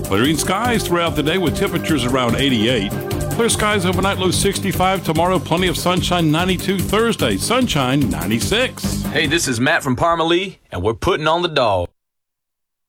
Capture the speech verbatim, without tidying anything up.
Clearing skies throughout the day with temperatures around eighty-eight. Clear skies overnight, low sixty-five. Tomorrow, plenty of sunshine, ninety-two. Thursday, sunshine, ninety-six. Hey, this is Matt from Parmalee, and we're putting on the dog.